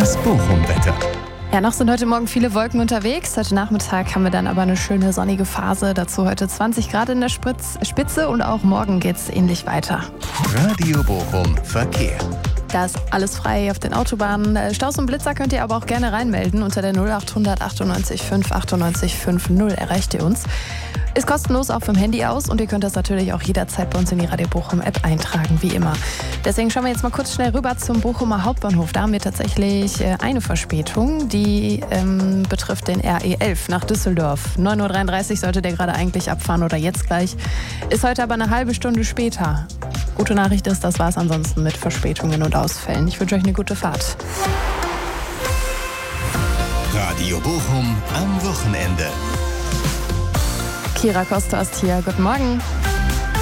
Das Bochum-Wetter. Ja, noch sind heute Morgen viele Wolken unterwegs. Heute Nachmittag haben wir dann aber eine schöne sonnige Phase. Dazu heute 20 Grad in der Spitze und auch morgen geht's ähnlich weiter. Radio Bochum Verkehr. Da ist alles frei auf den Autobahnen. Staus und Blitzer könnt ihr aber auch gerne reinmelden. Unter der 0800 98 5 98 50 erreicht ihr uns. Ist kostenlos auch vom Handy aus und ihr könnt das natürlich auch jederzeit bei uns in die Radio Bochum App eintragen, wie immer. Deswegen schauen wir jetzt mal kurz schnell rüber zum Bochumer Hauptbahnhof. Da haben wir tatsächlich eine Verspätung, die betrifft den RE11 nach Düsseldorf. 9.33 Uhr sollte der gerade eigentlich abfahren oder jetzt gleich. Ist heute aber eine halbe Stunde später. Gute Nachricht ist, das war es ansonsten mit Verspätungen und Ausfällen. Ich wünsche euch eine gute Fahrt. Radio Bochum am Wochenende. Kira Koster ist hier. Guten Morgen.